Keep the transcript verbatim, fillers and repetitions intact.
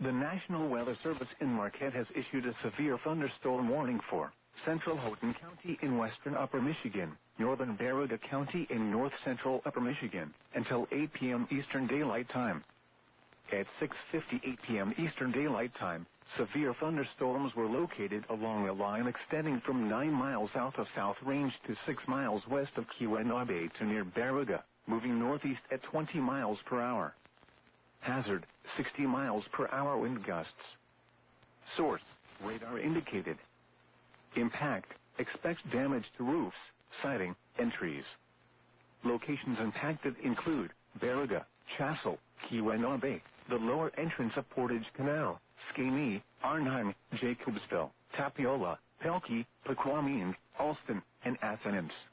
The National Weather Service in Marquette has issued a severe thunderstorm warning for central Houghton County in western Upper Michigan, northern Baraga County in north-central Upper Michigan, until eight p m Eastern Daylight Time. At six fifty-eight p m Eastern Daylight Time, severe thunderstorms were located along a line extending from nine miles south of South Range to six miles west of Keweenaw to near Baraga, moving northeast at twenty miles per hour. Hazard, sixty miles per hour wind gusts. Source, radar indicated. Impact, expects damage to roofs, siding, and trees. Locations impacted include Baraga, Chassell, Keweenaw, the lower entrance of Portage Canal, Skawnee, Arnheim, Jacobsville, Tapiola, Pelkey, Pequaming, Alston, and Athens.